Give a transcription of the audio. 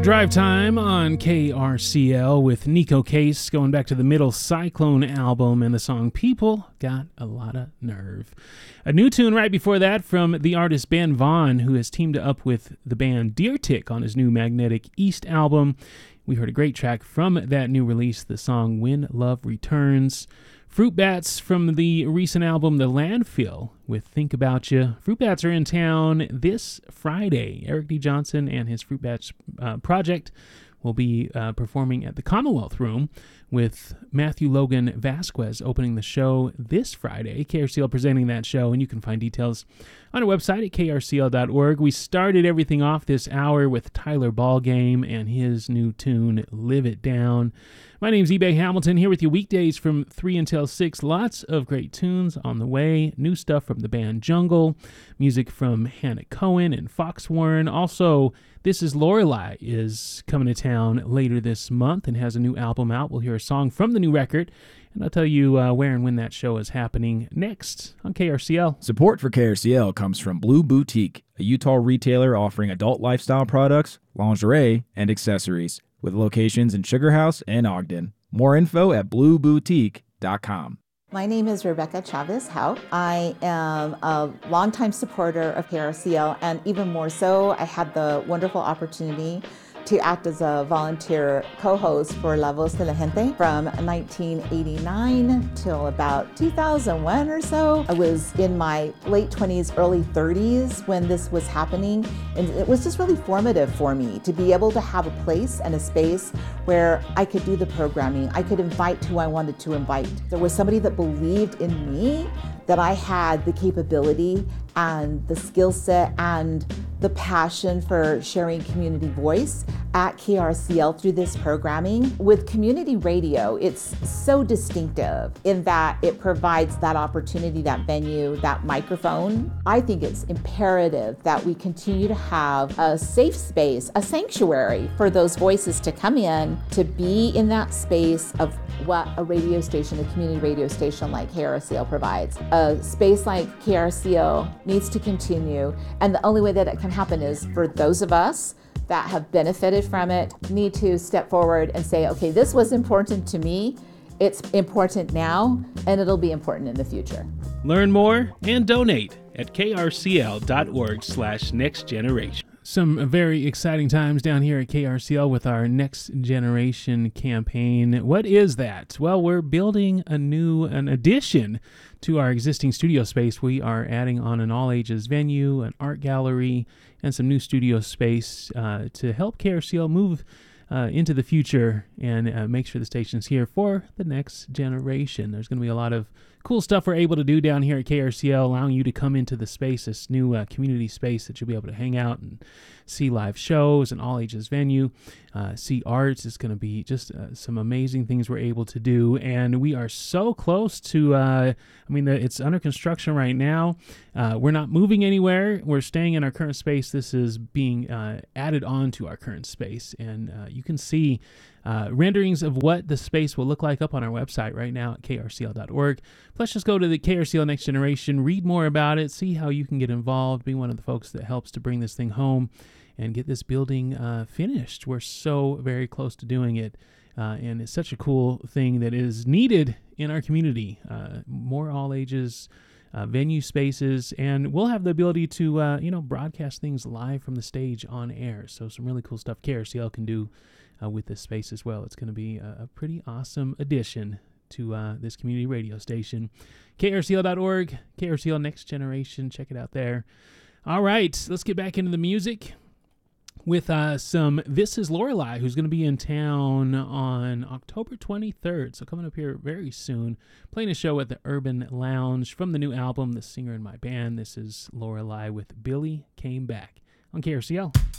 Drive Time on KRCL with Nico Case, going back to the Middle Cyclone album and the song People Got a Lot of Nerve. A new tune right before that from the artist Ben Vaughn, who has teamed up with the band Deer Tick on his new Magnetic East album. We heard a great track from that new release, the song When Love Returns. Fruit Bats from the recent album The Landfill with Think About You. Fruit Bats are in town this Friday. Eric D. Johnson and his Fruit Bats project will be performing at the Commonwealth Room with Matthew Logan Vasquez opening the show this Friday. KRCL presenting that show, and you can find details on our website at krcl.org. We started everything off this hour with Tyler Ballgame and his new tune, Live It Down. My name's eBay Hamilton, here with you weekdays from 3 until 6. Lots of great tunes on the way. New stuff from the band Jungle, music from Hannah Cohen and Foxwarren. Also, This Is Lorelei is coming to town later this month and has a new album out. We'll hear a song from the new record, and I'll tell you where and when that show is happening next on KRCL. Support for KRCL comes from Blue Boutique, a Utah retailer offering adult lifestyle products, lingerie, and accessories, with locations in Sugar House and Ogden. More info at blueboutique.com. My name is Rebecca Chavez Hout. I am a longtime supporter of KRCL, and even more so, I had the wonderful opportunity to act as a volunteer co-host for La Voz de la Gente from 1989 till about 2001 or so. I was in my late 20s, early 30s when this was happening, and it was just really formative for me to be able to have a place and a space where I could do the programming. I could invite who I wanted to invite. There was somebody that believed in me, that I had the capability and the skill set and the passion for sharing community voice at KRCL through this programming. With community radio, it's so distinctive in that it provides that opportunity, that venue, that microphone. I think it's imperative that we continue to have a safe space, a sanctuary for those voices to come in, to be in that space of what a radio station, a community radio station like KRCL provides. A space like KRCL needs to continue, and the only way that it can happen is for those of us that have benefited from it need to step forward and say, okay, this was important to me, it's important now, and it'll be important in the future. Learn more and donate at krcl.org/nextgeneration. Some very exciting times down here at KRCL with our Next Generation campaign. What is that? Well, we're building an addition to our existing studio space. We are adding on an all-ages venue, an art gallery, and some new studio space to help KRCL move into the future and make sure the station's here for the next generation. There's going to be a lot of cool stuff we're able to do down here at KRCL, allowing you to come into the space, this new community space that you'll be able to hang out and see live shows, an all-ages venue, see arts. It's going to be just some amazing things we're able to do, and we are so close to, it's under construction right now. We're not moving anywhere. We're staying in our current space. This is being added on to our current space, and you can see renderings of what the space will look like up on our website right now at krcl.org. Plus, just go to the KRCL Next Generation, read more about it, see how you can get involved, be one of the folks that helps to bring this thing home and get this building finished. We're so very close to doing it, and it's such a cool thing that is needed in our community. More all-ages venue spaces, and we'll have the ability to, broadcast things live from the stage on air. So some really cool stuff KRCL can do with this space as well. It's going to be a pretty awesome addition to this community radio station. KRCL.org, KRCL Next Generation. Check it out there. All right, let's get back into the music with some This Is Lorelei, who's going to be in town on October 23rd. So coming up here very soon, playing a show at the Urban Lounge from the new album, The Singer in My Band. This is Lorelei with Billy Came Back on KRCL.